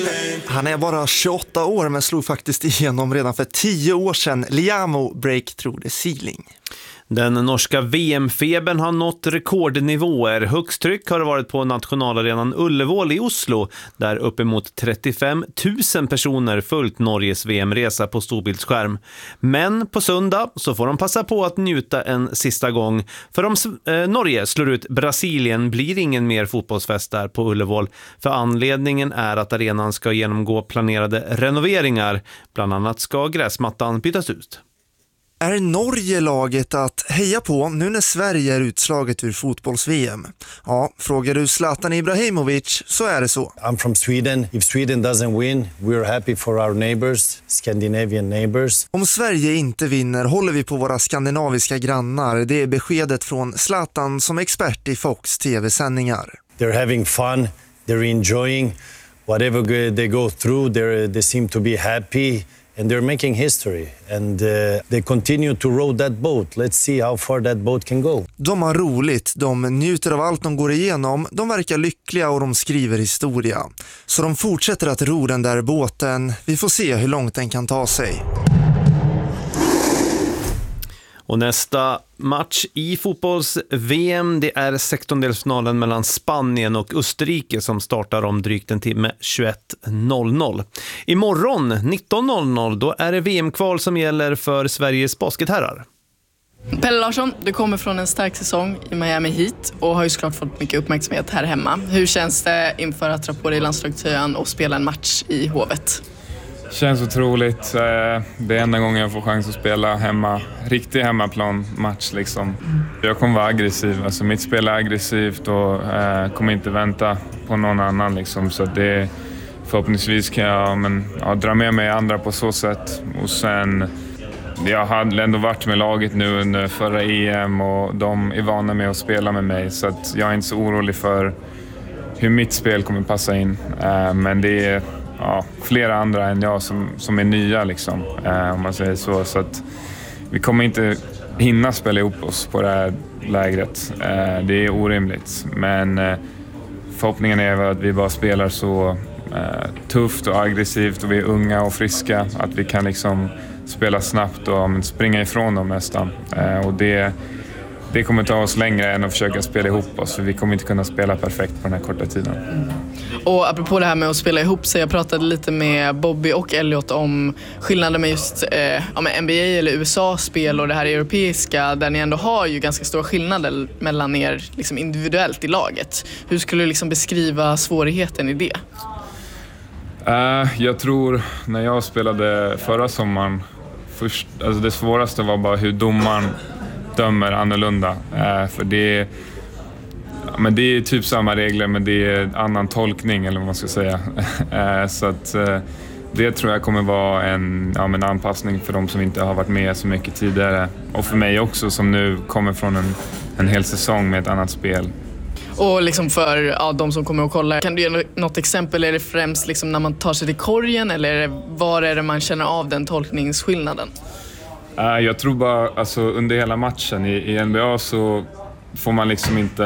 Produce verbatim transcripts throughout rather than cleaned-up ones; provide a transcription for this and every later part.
Han är bara tjugoåtta år men slog faktiskt igenom redan för tio år sedan. Liamo breakthrough the ceiling. Den norska V M-febern har nått rekordnivåer. Högst tryck har det varit på nationalarenan Ullevål i Oslo, där uppemot trettiofem tusen personer följt Norges V M-resa på storbildsskärm. Men på söndag så får de passa på att njuta en sista gång. För om eh, Norge slår ut Brasilien blir ingen mer fotbollsfest där på Ullevål. För anledningen är att arenan ska genomgå planerade renoveringar. Bland annat ska gräsmattan bytas ut. Är Norge laget att heja på nu när Sverige är utslaget ur fotbolls-V M? Ja, frågar du Zlatan Ibrahimovic så är det så. I'm from Sweden. If Sweden doesn't win, we're happy for our neighbors, Scandinavian neighbors. Om Sverige inte vinner håller vi på våra skandinaviska grannar. Det är beskedet från Zlatan som expert i Fox tv-sändningar. They're having fun, they're enjoying whatever they go through, they're, they seem to be happy. And they're making history and uh, they continue to row that boat. Let's see how far that boat can go. De har roligt, de njuter av allt de går igenom, de verkar lyckliga och de skriver historia. Så de fortsätter att ro den där båten. Vi får se hur långt den kan ta sig. Och nästa match i fotbolls-V M, det är sextondelsfinalen mellan Spanien och Österrike som startar om drygt en timme tjugoett noll noll. Imorgon nitton noll noll då är det V M-kval som gäller för Sveriges basketherrar. Pelle Larsson, du kommer från en stark säsong i Miami Heat och har ju såklart fått mycket uppmärksamhet här hemma. Hur känns det inför att dra på dig landslagströjan och spela en match i Hovet? Känns otroligt. Det är enda gången jag får chans att spela hemma, riktig hemmaplan-match liksom. Jag kommer vara aggressiv, alltså mitt spel är aggressivt och eh, kommer inte vänta på någon annan liksom. Så det, förhoppningsvis kan jag men, ja, dra med mig andra på så sätt. Och sen, jag hade ändå varit med laget nu under förra E M och de är vana med att spela med mig. Så att jag är inte så orolig för hur mitt spel kommer passa in. Eh, men det är ja, flera andra än jag som, som är nya liksom, eh, om man säger så. Så att vi kommer inte hinna spela ihop oss på det här lägret. Eh, det är orimligt. Men eh, förhoppningen är att vi bara spelar så eh, tufft och aggressivt och vi är unga och friska. Att vi kan liksom spela snabbt och men, springa ifrån dem nästan. Eh, och det, det kommer ta oss längre än att försöka spela ihop oss. För vi kommer inte kunna spela perfekt på den här korta tiden. Mm. Och apropå det här med att spela ihop så jag pratade lite med Bobby och Elliot om skillnaden med just eh, ja, med N B A eller U S A-spel och det här europeiska där ni ändå har ju ganska stora skillnader mellan er liksom individuellt i laget. Hur skulle du liksom beskriva svårigheten i det? Uh, jag tror när jag spelade förra sommaren först, alltså det svåraste var bara hur domaren dömer annorlunda. Uh, för det Men det är typ samma regler men det är annan tolkning eller vad man ska säga. Så att det tror jag kommer vara en, ja, en anpassning för de som inte har varit med så mycket tidigare. Och för mig också som nu kommer från en, en hel säsong med ett annat spel. Och liksom för ja, de som kommer att kolla, kan du ge något exempel? Är det främst liksom när man tar sig till korgen eller är det, var är det man känner av den tolkningsskillnaden? Jag tror bara alltså, under hela matchen i, i N B A så får man liksom inte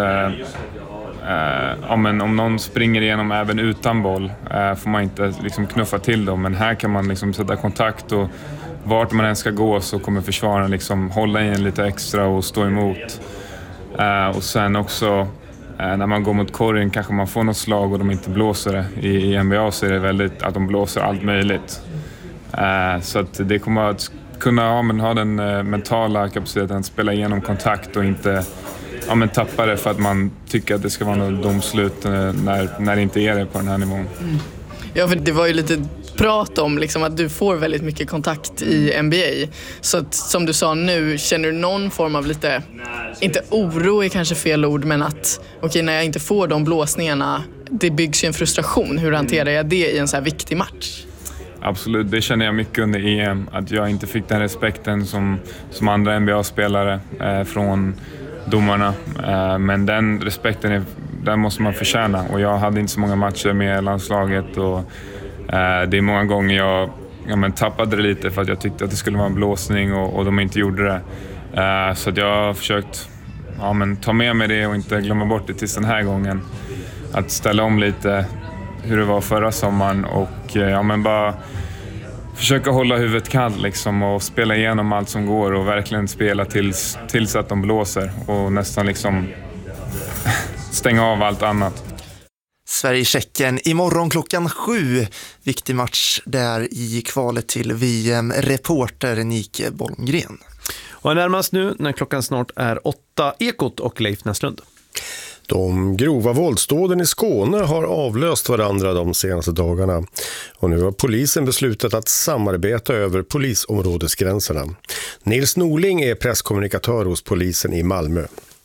eh, ja, men om någon springer igenom även utan boll eh, får man inte liksom knuffa till dem, men här kan man liksom sätta kontakt och vart man än ska gå så kommer försvararen liksom hålla in lite extra och stå emot eh, och sen också eh, när man går mot korgen kanske man får något slag och de inte blåser det. I, i N B A så är det väldigt att de blåser allt möjligt eh, så att det kommer att kunna ja, men ha den eh, mentala kapaciteten att spela igenom kontakt och inte ja, men tappa det för att man tycker att det ska vara något domslut när, när det inte är det på den här nivån. Mm. Ja, för det var ju lite prat om liksom, att du får väldigt mycket kontakt i N B A. Så att, som du sa nu, känner du någon form av lite, inte oro är kanske fel ord, men att okej, okay, när jag inte får de blåsningarna, det byggs ju en frustration. Hur hanterar jag det i en så här viktig match? Absolut, det känner jag mycket under E M. Att jag inte fick den respekten som, som andra N B A-spelare eh, från domarna. Eh, men den respekten är, den måste man förtjäna. Och jag hade inte så många matcher med landslaget. Och, eh, det är många gånger jag ja, men tappade det lite för att jag tyckte att det skulle vara en blåsning och, och de inte gjorde det. Eh, så att jag har försökt ja, men ta med mig det och inte glömma bort det tills den här gången. Att ställa om lite hur det var förra sommaren och ja, men bara försöka hålla huvudet kallt liksom, och spela igenom allt som går och verkligen spela tills, tills att de blåser och nästan liksom stänga av allt annat. Sverige-Tjeckien imorgon klockan sju. Viktig match där i kvalet till V M. Reporter Nike Bolmgren. Och närmast nu när klockan snart är åtta. Ekot och Leif Näslund. De grova våldsdåden i Skåne har avlöst varandra de senaste dagarna och nu har polisen beslutat att samarbeta över polisområdesgränserna. Nils Norling är presskommunikatör hos polisen i Malmö.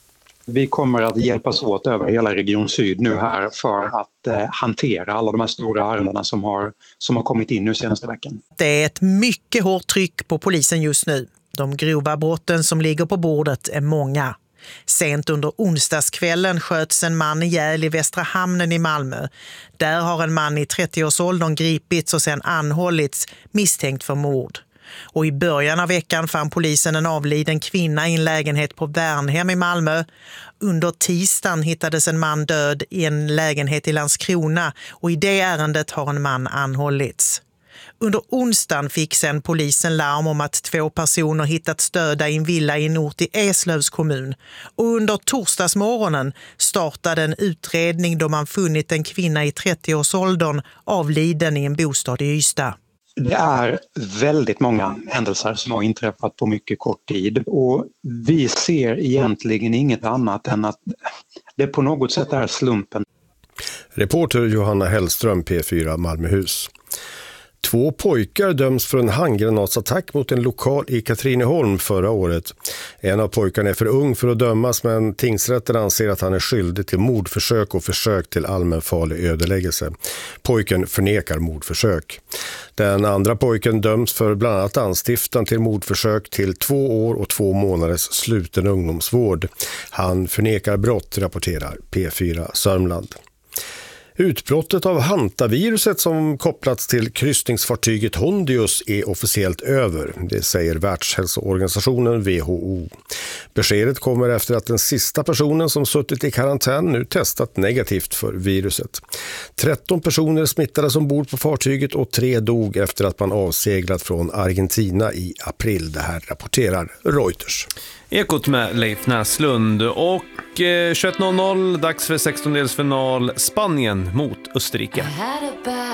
Vi kommer att hjälpas åt över hela Region Syd nu här för att eh, hantera alla de här stora ärendena som har, som har kommit in nu senaste veckan. Det är ett mycket hårt tryck på polisen just nu. De grova brotten som ligger på bordet är många. Sent under onsdagskvällen sköts en man ihjäl i Västra hamnen i Malmö. Där har en man i trettioårsåldern gripits och sen anhållits misstänkt för mord. Och i början av veckan fann polisen en avliden kvinna i en lägenhet på Värnhem i Malmö. Under tisdagen hittades en man död i en lägenhet i Landskrona och i det ärendet har en man anhållits. Under onsdagen fick sen polisen larm om att två personer hittats döda i en villa i en ort i Eslövs kommun. Och under torsdagsmorgonen startade en utredning då man funnit en kvinna i trettioårsåldern avliden i en bostad i Ystad. Det är väldigt många händelser som har inträffat på mycket kort tid och vi ser egentligen inget annat än att det på något sätt är slumpen. Reporter Johanna Hellström, P fyra Malmöhus. Två pojkar döms för en handgranatsattack mot en lokal i Katrineholm förra året. En av pojkarna är för ung för att dömas, men tingsrätten anser att han är skyldig till mordförsök och försök till allmänfarlig ödeläggelse. Pojken förnekar mordförsök. Den andra pojken döms för bland annat anstiftan till mordförsök till två år och två månaders sluten ungdomsvård. Han förnekar brott, rapporterar P fyra Sörmland. Utbrottet av hantaviruset som kopplats till kryssningsfartyget Hondius är officiellt över, det säger Världshälsoorganisationen W H O. Beskedet kommer efter att den sista personen som suttit i karantän nu testat negativt för viruset. tretton personer smittades ombord på fartyget och tre dog efter att man avseglat från Argentina i april. Det här rapporterar Reuters. Ekot med Leif Näslund och eh, tjugoett noll noll, dags för sextondelsfinal Spanien mot Österrike.